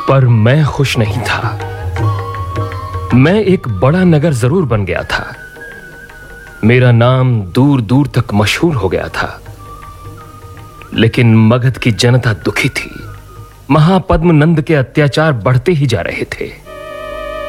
पर मैं खुश नहीं था। मैं एक बड़ा नगर जरूर बन गया था, मेरा नाम दूर दूर तक मशहूर हो गया था, लेकिन मगध की जनता दुखी थी। महापद्म नंद के अत्याचार बढ़ते ही जा रहे थे।